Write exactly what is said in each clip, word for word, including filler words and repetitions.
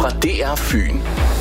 fra D R Fyn.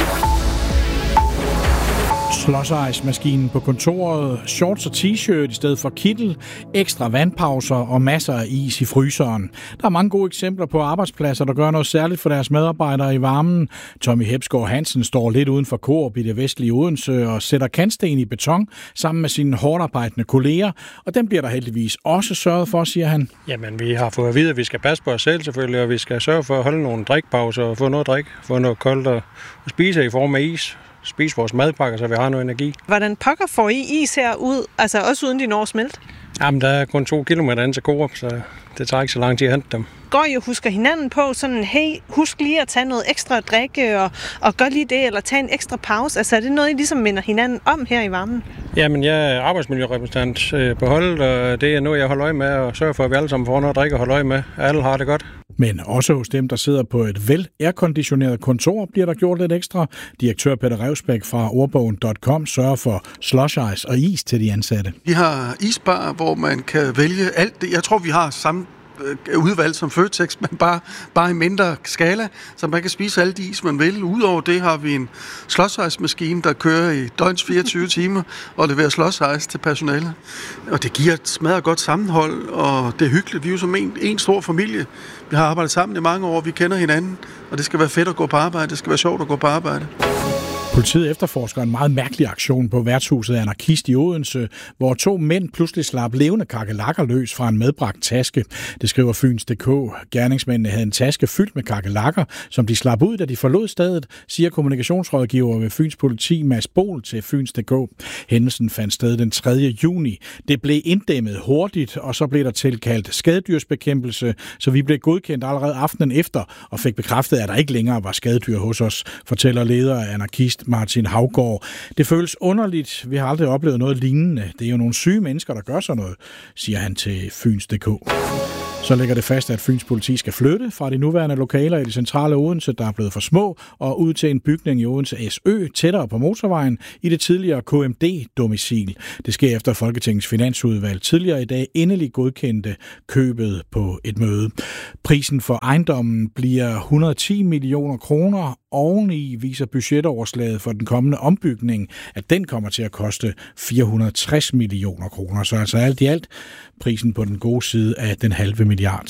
Slush-ice-maskinen på kontoret, shorts og t-shirt i stedet for kittel, ekstra vandpauser og masser af is i fryseren. Der er mange gode eksempler på arbejdspladser, der gør noget særligt for deres medarbejdere i varmen. Tommy Hepsgaard Hansen står lidt uden for Coop i det vestlige Odense og sætter kantsten i beton sammen med sine hårdarbejdende kolleger, og den bliver der heldigvis også sørget for, siger han. Jamen, vi har fået at vide, at vi skal passe på os selv selvfølgelig, og vi skal sørge for at holde nogle drikpauser og få noget drik, få noget koldt og spise i form af is. Spise vores madpakker, så vi har noget energi. Hvordan pokker får I is her ud, altså også uden de når smelte? Jamen, der er kun to kilometer ind til Coop, så det tager ikke så lang tid at hente dem. Går I og husker hinanden på sådan, hey, husk lige at tage noget ekstra at drikke, og, og gør lige det, eller tage en ekstra pause? Altså, er det noget, I ligesom minder hinanden om her i varmen? Jamen, jeg er arbejdsmiljørepræsentant på holdet, og det er noget, jeg holder øje med, og sørger for, at vi alle sammen får noget at drikke og holde øje med. Alle har det godt. Men også hos dem, der sidder på et vel airconditioneret kontor, bliver der gjort lidt ekstra. Direktør Peter Revsbæk fra ordbogen punktum com sørger for slush ice og is til de ansatte. Vi har isbar, hvor man kan vælge alt det. Jeg tror, vi har samme udvalg som Føtex, men bare, bare i mindre skala, så man kan spise alle de is, man vil. Udover det har vi en slush-ice-maskine, der kører i døgns fireogtyve timer og leverer slush-ice til personalet. Og det giver et smadret godt sammenhold, og det er hyggeligt. Vi er jo som en, en stor familie. Vi har arbejdet sammen i mange år, vi kender hinanden, og det skal være fedt at gå på arbejde, det skal være sjovt at gå på arbejde. Politiet efterforsker en meget mærkelig aktion på værtshuset Anarkist i Odense, hvor to mænd pludselig slap levende kakelakker løs fra en medbragt taske. Det skriver Fyns punktum d k. Gerningsmændene havde en taske fyldt med kakelakker, som de slap ud, da de forlod stedet, siger kommunikationsrådgiver ved Fyns Politi Mads Bol til Fyns punktum d k. Hændelsen fandt sted den tredje juni. Det blev inddæmmet hurtigt, og så blev der tilkaldt skadedyrsbekæmpelse, så vi blev godkendt allerede aftenen efter og fik bekræftet, at der ikke længere var skadedyr hos os, fortæller leder af Anarkist Martin Havgård. Det føles underligt. Vi har aldrig oplevet noget lignende. Det er jo nogle syge mennesker, der gør sådan noget, siger han til Fyns punktum d k. Så lægger det fast, at Fyns Politi skal flytte fra de nuværende lokaler i det centrale Odense, der er blevet for små, og ud til en bygning i Odense S Ø, tættere på motorvejen, i det tidligere K M D-domicil. Det sker efter Folketingets finansudvalg tidligere i dag endelig godkendte købet på et møde. Prisen for ejendommen bliver et hundrede og ti millioner kroner. Oveni viser budgetoverslaget for den kommende ombygning, at den kommer til at koste fire hundrede og tres millioner kroner. Så altså alt i alt prisen på den gode side af den halve milliard.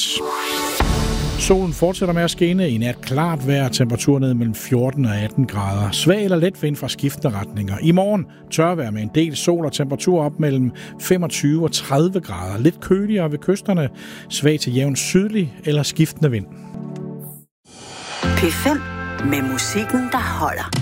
Solen fortsætter med at skinne. I nat klart vejr, temperatur ned mellem fjorten og atten grader. Svag eller let vind fra skiftende retninger. I morgen tørvejr med en del sol og temperatur op mellem femogtyve og tredive grader. Lidt køligere ved kysterne. Svag til jævn sydlig eller skiftende vind. P fem med musikken, der holder.